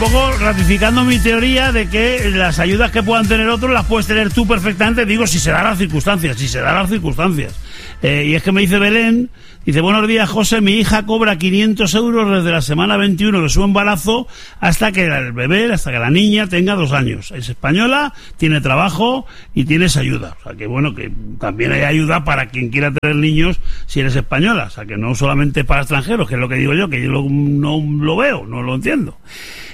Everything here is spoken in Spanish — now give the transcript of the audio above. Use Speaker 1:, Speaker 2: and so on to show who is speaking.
Speaker 1: poco ratificando mi teoría de que las ayudas que puedan tener otros las puedes tener tú perfectamente, digo, si se dan las circunstancias. Y es que me dice Belén, dice, buenos días, José, mi hija cobra 500 euros desde la semana 21 de su embarazo hasta que el bebé, hasta que la niña tenga 2 años. Es española, tiene trabajo y tienes ayuda. O sea, que bueno, que también hay ayuda para quien quiera tener niños si eres española. O sea, que no solamente para extranjeros, que es lo que digo yo, que yo no lo veo, no lo entiendo.